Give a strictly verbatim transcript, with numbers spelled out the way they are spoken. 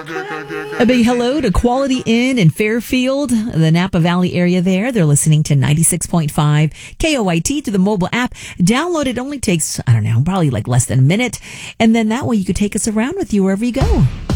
A big hello to Quality Inn in Fairfield, the Napa Valley area there. They're listening to ninety-six point five K O I T through the mobile app. Download it only takes, I don't know, probably like less than a minute. And then that way you could take us around with you wherever you go.